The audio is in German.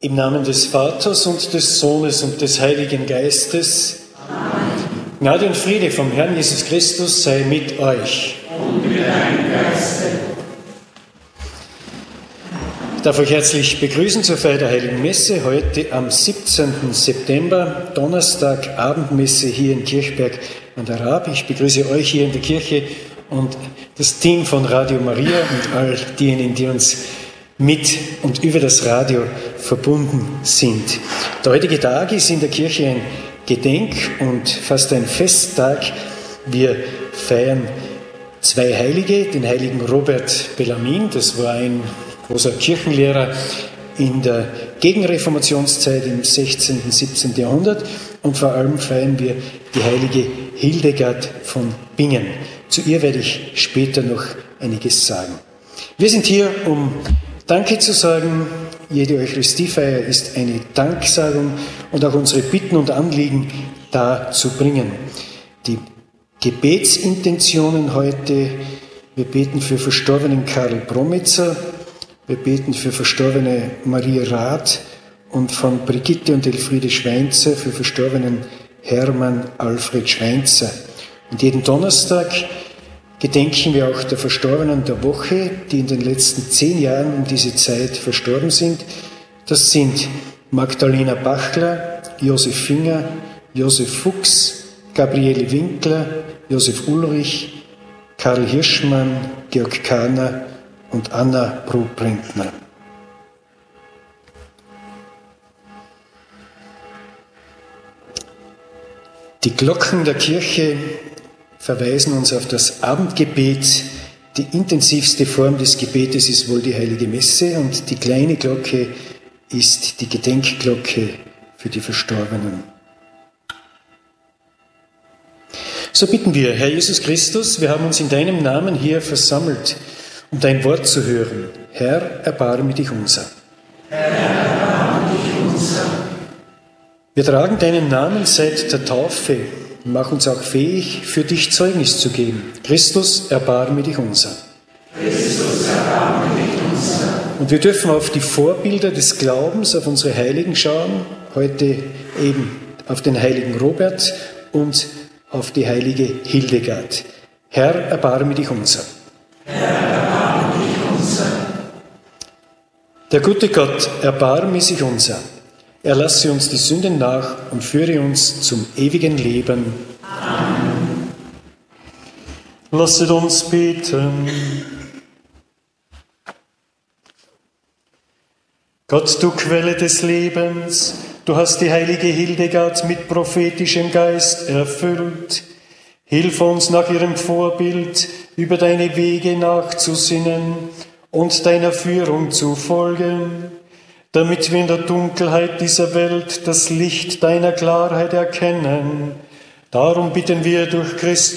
Im Namen des Vaters und des Sohnes und des Heiligen Geistes. Amen. Gnade und Friede vom Herrn Jesus Christus sei mit euch. Und mit deinem Geiste. Ich darf euch herzlich begrüßen zur Feier der Heiligen Messe, heute am 17. September, Donnerstag, Abendmesse hier in Kirchberg an der Raab. Ich begrüße euch hier in der Kirche und das Team von Radio Maria und all diejenigen, die uns mit und über das Radio verbunden sind. Der heutige Tag ist in der Kirche ein Gedenk- und fast ein Festtag. Wir feiern zwei Heilige, den heiligen Robert Bellarmin, das war ein großer Kirchenlehrer in der Gegenreformationszeit im 16. und 17. Jahrhundert, und vor allem feiern wir die heilige Hildegard von Bingen. Zu ihr werde ich später noch einiges sagen. Wir sind hier, um Danke zu sagen. Jede Eucharistiefeier ist eine Danksagung und auch unsere Bitten und Anliegen darzubringen. Die Gebetsintentionen heute: wir beten für verstorbenen Karl Bromitzer, wir beten für verstorbene Maria Rath und von Brigitte und Elfriede Schweinzer für verstorbenen Hermann Alfred Schweinzer. Und jeden Donnerstag gedenken wir auch der Verstorbenen der Woche, die in den letzten 10 Jahren um diese Zeit verstorben sind. Das sind Magdalena Bachler, Josef Finger, Josef Fuchs, Gabriele Winkler, Josef Ulrich, Karl Hirschmann, Georg Kahner und Anna Brubrentner. Die Glocken der Kirche verweisen uns auf das Abendgebet. Die intensivste Form des Gebetes ist wohl die Heilige Messe, und die kleine Glocke ist die Gedenkglocke für die Verstorbenen. So bitten wir, Herr Jesus Christus, wir haben uns in deinem Namen hier versammelt, um dein Wort zu hören. Herr, erbarme dich unser. Herr, erbarme dich unser. Wir tragen deinen Namen seit der Taufe. Mach uns auch fähig, für dich Zeugnis zu geben. Christus, erbarme dich unser. Christus, erbarme dich unser. Und wir dürfen auf die Vorbilder des Glaubens, auf unsere Heiligen schauen. Heute eben auf den heiligen Robert und auf die heilige Hildegard. Herr, erbarme dich unser. Herr, erbarme dich unser. Der gute Gott, erbarme sich unser. Erlasse uns die Sünden nach und führe uns zum ewigen Leben. Amen. Lasset uns beten. Gott, du Quelle des Lebens, du hast die heilige Hildegard mit prophetischem Geist erfüllt. Hilf uns nach ihrem Vorbild über deine Wege nachzusinnen und deiner Führung zu folgen, damit wir in der Dunkelheit dieser Welt das Licht deiner Klarheit erkennen. Darum bitten wir durch Christus,